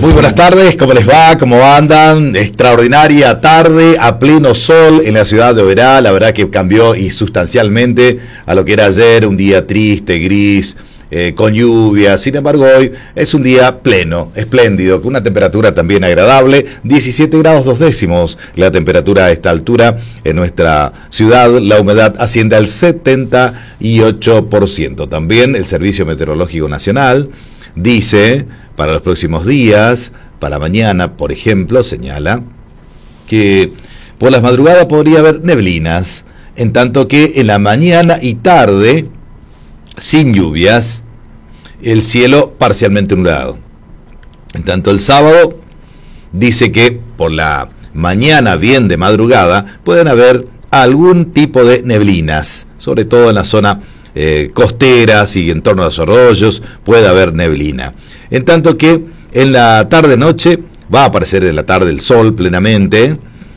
Muy buenas tardes, ¿cómo les va? ¿Cómo andan? Extraordinaria tarde a pleno sol en la ciudad de Oberá. La verdad que cambió y sustancialmente a lo que era ayer, un día triste, gris, con lluvia. Sin embargo, hoy es un día pleno, espléndido, con una temperatura también agradable. 17 grados 2 décimos la temperatura a esta altura en nuestra ciudad. La humedad asciende al 78%. También el Servicio Meteorológico Nacional dice, para los próximos días, para mañana, por ejemplo, señala que por las madrugadas podría haber neblinas, en tanto que en la mañana y tarde, sin lluvias, el cielo parcialmente nublado. En tanto el sábado dice que por la mañana, bien de madrugada, pueden haber algún tipo de neblinas, sobre todo en la zona costeras y en torno a los arroyos puede haber neblina. En tanto que en la tarde-noche va a aparecer en la tarde el sol plenamente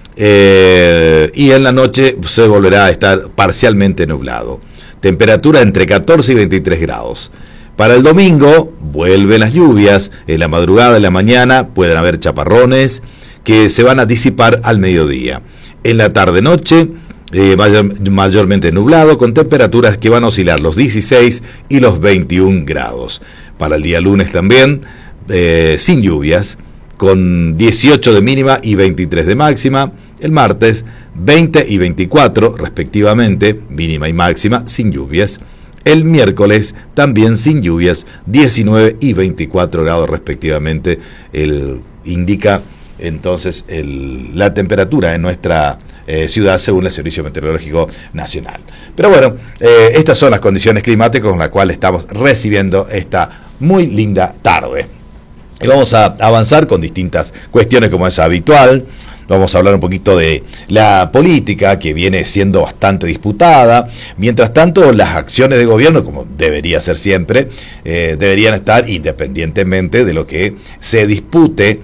y en la noche se volverá a estar parcialmente nublado. Temperatura entre 14 y 23 grados. Para el domingo vuelven las lluvias. En la madrugada, en la mañana pueden haber chaparrones que se van a disipar al mediodía. En la tarde-noche mayormente nublado, con temperaturas que van a oscilar los 16 y los 21 grados. Para el día lunes también, sin lluvias, con 18 de mínima y 23 de máxima. El martes, 20 y 24 respectivamente, mínima y máxima, sin lluvias. El miércoles, también sin lluvias, 19 y 24 grados respectivamente. Indica entonces la temperatura en nuestra ciudad según el Servicio Meteorológico Nacional. Pero bueno, estas son las condiciones climáticas con las cuales estamos recibiendo esta muy linda tarde. Y vamos a avanzar con distintas cuestiones como es habitual. Vamos a hablar un poquito de la política que viene siendo bastante disputada. Mientras tanto, las acciones de gobierno, como debería ser siempre, deberían estar independientemente de lo que se dispute,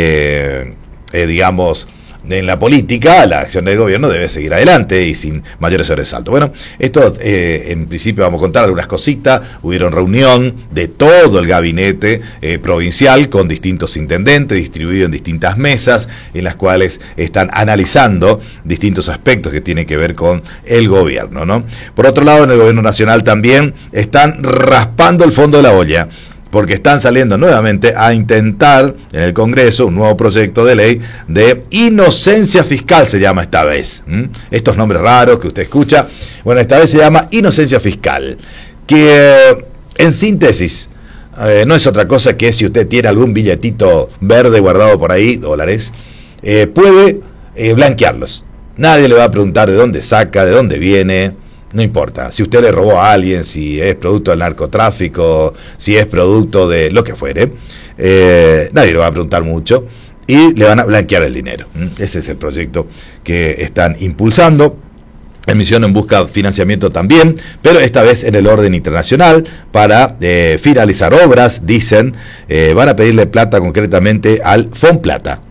digamos, en la política. La acción del gobierno debe seguir adelante y sin mayores sobresaltos. Bueno, esto en principio vamos a contar algunas cositas. Hubieron reunión de todo el gabinete provincial con distintos intendentes distribuidos en distintas mesas en las cuales están analizando distintos aspectos que tienen que ver con el gobierno, ¿no? Por otro lado, en el gobierno nacional también están raspando el fondo de la olla, porque están saliendo nuevamente a intentar en el Congreso un nuevo proyecto de ley de inocencia fiscal, se llama esta vez. Estos nombres raros que usted escucha, bueno, esta vez se llama inocencia fiscal, que en síntesis no es otra cosa que si usted tiene algún billetito verde guardado por ahí, dólares, puede blanquearlos. Nadie le va a preguntar de dónde saca, de dónde viene. No importa, si usted le robó a alguien, si es producto del narcotráfico, si es producto de lo que fuere, nadie le va a preguntar mucho y le van a blanquear el dinero. Ese es el proyecto que están impulsando. Emisión en busca de financiamiento también, pero esta vez en el orden internacional para finalizar obras, dicen, van a pedirle plata concretamente al Fonplata.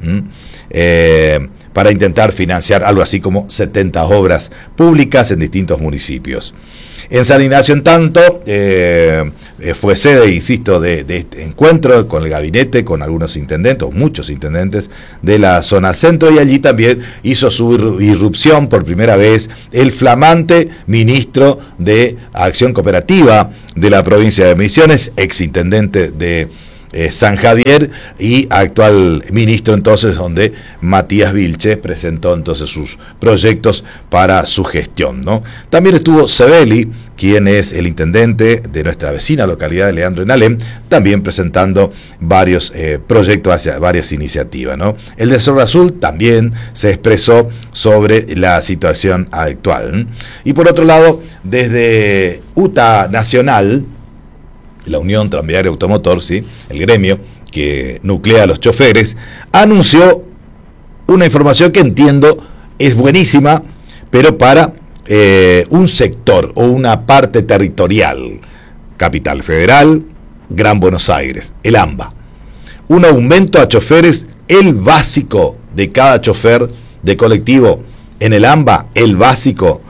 Para intentar financiar algo así como 70 obras públicas en distintos municipios. En San Ignacio, en tanto, fue sede, insisto, de este encuentro con el gabinete, con algunos intendentes, muchos intendentes de la zona centro, y allí también hizo su irrupción por primera vez el flamante ministro de Acción Cooperativa de la provincia de Misiones, exintendente de San Javier y actual ministro entonces, donde Matías Vilche presentó entonces sus proyectos para su gestión, ¿no? También estuvo Sebeli, quien es el intendente de nuestra vecina localidad de Leandro en Alem, también presentando varios proyectos hacia varias iniciativas, ¿no? El de Cerro Azul también se expresó sobre la situación actual. Y por otro lado, desde UTA Nacional, la Unión Tranviaria Automotor, ¿sí?, el gremio que nuclea a los choferes, anunció una información que entiendo es buenísima, pero para un sector o una parte territorial, Capital Federal, Gran Buenos Aires, el AMBA. Un aumento a choferes, el básico de cada chofer de colectivo en el AMBA, el básico,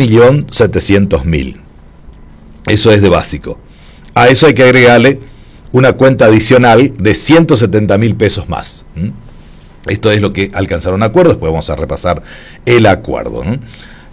1.700.000. Eso es de básico. A eso hay que agregarle una cuenta adicional de 170.000 pesos más. Esto es lo que alcanzaron acuerdos, después vamos a repasar el acuerdo, ¿no?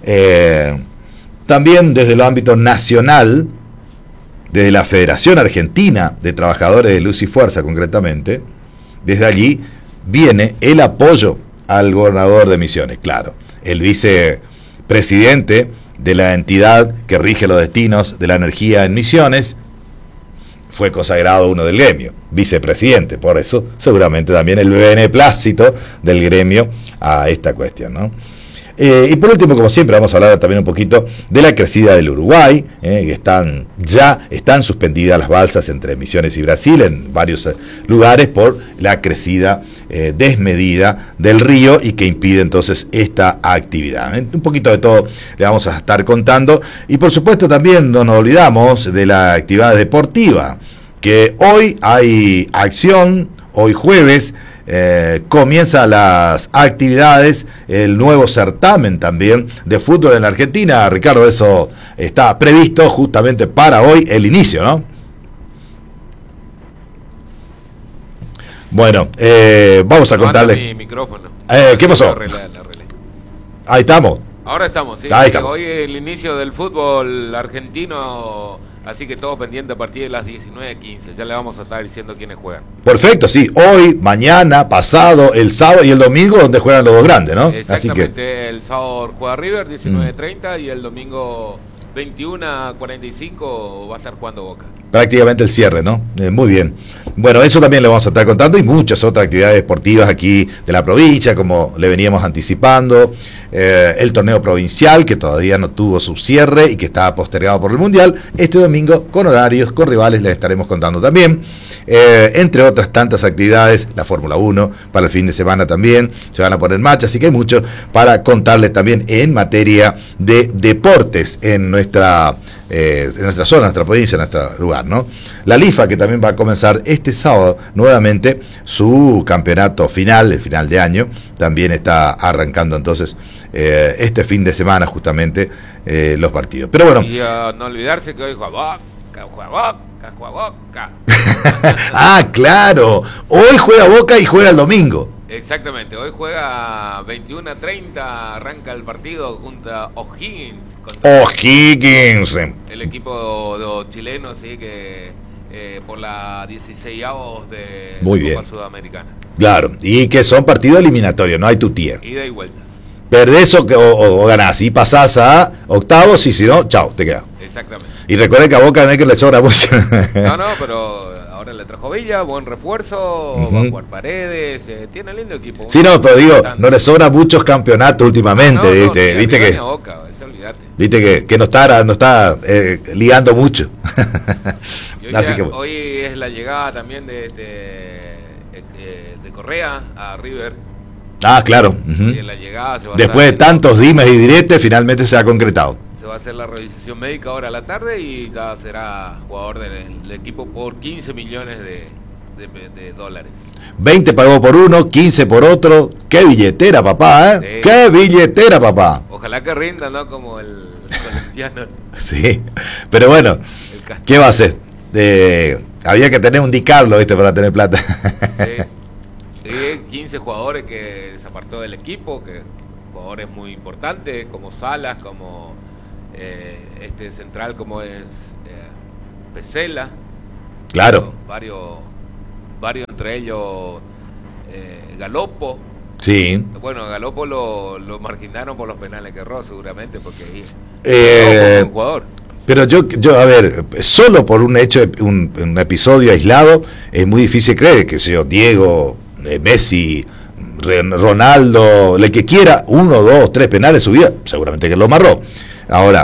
También desde el ámbito nacional, desde la Federación Argentina de Trabajadores de Luz y Fuerza concretamente, desde allí viene el apoyo al gobernador de Misiones, claro, el vicepresidente de la entidad que rige los destinos de la energía en Misiones, fue consagrado uno del gremio, vicepresidente, por eso seguramente también el beneplácito del gremio a esta cuestión, ¿no? Y por último, como siempre, vamos a hablar también un poquito de la crecida del Uruguay, que están suspendidas las balsas entre Misiones y Brasil en varios lugares por la crecida desmedida del río y que impide entonces esta actividad. Un poquito de todo le vamos a estar contando y por supuesto también no nos olvidamos de la actividad deportiva, que hoy hay acción, hoy jueves, comienzan las actividades, el nuevo certamen también de fútbol en la Argentina. Ricardo, eso está previsto justamente para hoy el inicio, ¿no? Bueno, vamos a contarle. Mi micrófono. ¿Qué pasó? Ahí estamos. Ahora estamos, sí. Ahí estamos. Hoy es el inicio del fútbol argentino, así que todos pendientes a partir de las 19:15. Ya le vamos a estar diciendo quiénes juegan. Perfecto, sí. Hoy, mañana, pasado, el sábado y el domingo, donde juegan los dos grandes, ¿no? Exactamente. Así que el sábado juega River, 19:30, y el domingo 21:45 va a estar jugando Boca. Prácticamente el cierre, ¿no? Muy bien. Bueno, eso también le vamos a estar contando y muchas otras actividades deportivas aquí de la provincia, como le veníamos anticipando. El torneo provincial, que todavía no tuvo su cierre y que estaba postergado por el Mundial. Este domingo, con horarios, con rivales, les estaremos contando también. Entre otras tantas actividades, la Fórmula 1 para el fin de semana también se van a poner en marcha, así que hay mucho para contarles también en materia de deportes en nuestra zona, en nuestra provincia, en nuestro lugar, ¿no? La LIFA, que también va a comenzar este sábado nuevamente su campeonato final, el final de año, también está arrancando entonces este fin de semana justamente los partidos. Pero bueno. Y no olvidarse que hoy juega Boca. Ah, claro. Hoy juega Boca y juega el domingo. Exactamente, hoy juega 21:30, arranca el partido junto a O'Higgins. O'Higgins. El equipo chileno, sí, que por la 16avos de Copa Sudamericana. Claro, y que son partidos eliminatorios, no hay tutía. Ida y vuelta. Perdés o ganás, y pasás a octavos, y si no, chao, te quedas. Exactamente. Y recuerden que a Boca no hay que le sobra mucho. No, pero ahora le trajo Villa, buen refuerzo, va a jugar Paredes, tiene lindo equipo. Sí, no, pero digo, no le sobra muchos campeonatos últimamente, ¿viste? Viste que Boca, viste que no está ligando mucho. Así que hoy es la llegada también de Correa a River. Ah, claro. Y la llegada después de tantos dimes y diretes, finalmente se ha concretado. Se va a hacer la revisación médica ahora a la tarde y ya será jugador del equipo por 15 millones de dólares. 20 pagó por uno, 15 por otro. ¡Qué billetera, papá! Sí. ¡Qué billetera, papá! Ojalá que rinda, ¿no? Como el colombiano. Sí, pero bueno, ¿qué va a hacer? Había que tener un Di Carlo, ¿viste? Para tener plata. Sí. 15 jugadores que desapartó del equipo, que jugadores muy importantes, como Salas, como este central, como es Pesela. Claro. Varios entre ellos Galopo. Sí. Bueno, Galopo lo marginaron por los penales que erró, seguramente, porque fue un jugador. Pero yo, a ver, solo por un hecho, un episodio aislado, es muy difícil creer que sea Diego, Messi, Ronaldo, el que quiera, 1, 2, 3 penales en su vida, seguramente que lo amarró. Ahora,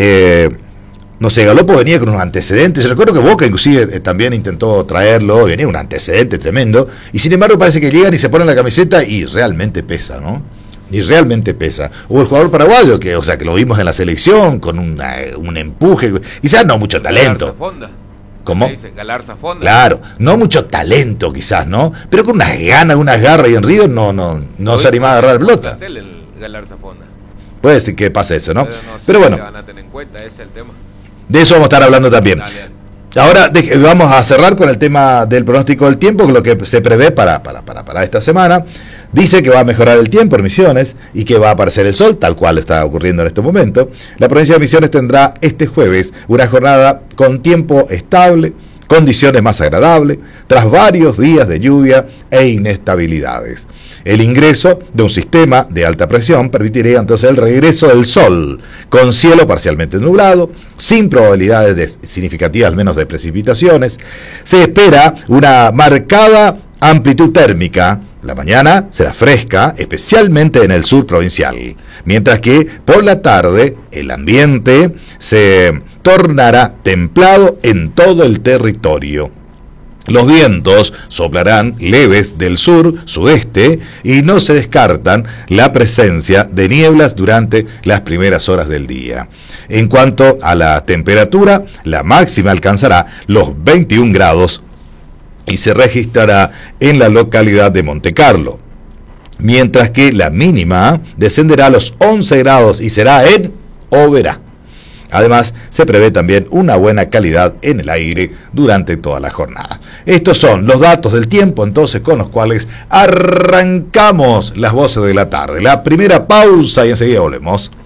no sé, Galopo venía con unos antecedentes. Yo recuerdo que Boca inclusive también intentó traerlo, venía un antecedente tremendo, y sin embargo parece que llegan y se ponen la camiseta y realmente pesa, ¿no? Y realmente pesa. Hubo el jugador paraguayo que, o sea, que lo vimos en la selección con un empuje, quizás no mucho talento. ¿Cómo? Galarza Fonda. Claro, no mucho talento quizás, ¿no? Pero con unas ganas, unas garras, y en Río no se animaba a agarrar pelota. Galarza Fonda. Puede ser que pase eso, ¿no? Pero bueno. Van a tener en cuenta, ese es el tema. De eso vamos a estar hablando también. Dale. Ahora vamos a cerrar con el tema del pronóstico del tiempo, lo que se prevé para esta semana. Dice que va a mejorar el tiempo en Misiones y que va a aparecer el sol, tal cual está ocurriendo en este momento. La provincia de Misiones tendrá este jueves una jornada con tiempo estable, condiciones más agradables, tras varios días de lluvia e inestabilidades. El ingreso de un sistema de alta presión permitiría entonces el regreso del sol, con cielo parcialmente nublado, sin probabilidades significativas al menos de precipitaciones. Se espera una marcada amplitud térmica. La mañana será fresca, especialmente en el sur provincial, mientras que por la tarde el ambiente se tornará templado en todo el territorio. Los vientos soplarán leves del sur-sudeste y no se descartan la presencia de nieblas durante las primeras horas del día. En cuanto a la temperatura, la máxima alcanzará los 21 grados y se registrará en la localidad de Montecarlo, mientras que la mínima descenderá a los 11 grados y será en Oberá. Además, se prevé también una buena calidad en el aire durante toda la jornada. Estos son los datos del tiempo, entonces, con los cuales arrancamos las voces de la tarde. La primera pausa y enseguida volvemos.